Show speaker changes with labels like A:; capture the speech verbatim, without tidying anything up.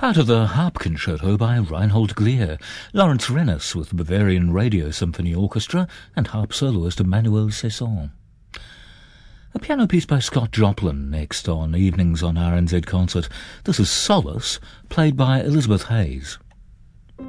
A: part of the Harp Concerto by Reinhold Glier, Lawrence Rennes with the Bavarian Radio Symphony Orchestra, and harp soloist Emmanuel Cesson. A piano piece by Scott Joplin next on Evenings on R N Z Concert. This is Solace, played by Elizabeth Hayes.